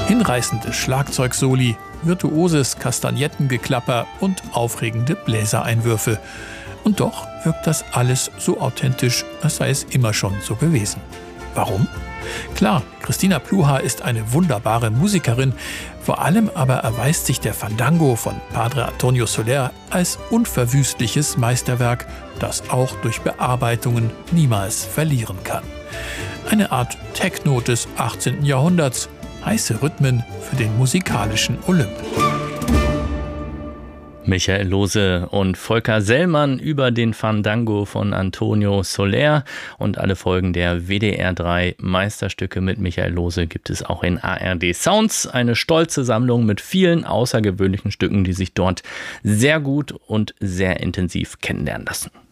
Hinreißende Schlagzeugsoli, virtuoses Kastagnettengeklapper und aufregende Bläsereinwürfe. Und doch wirkt das alles so authentisch, als sei es immer schon so gewesen. Warum? Klar, Christina Pluha ist eine wunderbare Musikerin, vor allem aber erweist sich der Fandango von Padre Antonio Soler als unverwüstliches Meisterwerk, das auch durch Bearbeitungen niemals verlieren kann. Eine Art Techno des 18. Jahrhunderts, heiße Rhythmen für den musikalischen Olymp. Michael Lohse und Volker Sellmann über den Fandango von Antonio Soler, und alle Folgen der WDR 3 Meisterstücke mit Michael Lohse gibt es auch in ARD Sounds. Eine stolze Sammlung mit vielen außergewöhnlichen Stücken, die sich dort sehr gut und sehr intensiv kennenlernen lassen.